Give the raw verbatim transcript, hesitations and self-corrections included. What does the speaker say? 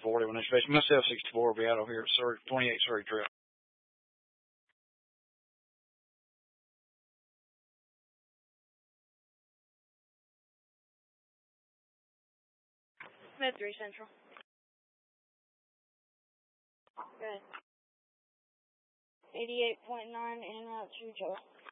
forty when they fetch me. Myself sixty-four will be out over here at Surrey, twenty-eight Surrey Trail. Med three Central. Good. eighty-eight point nine en route to Joe.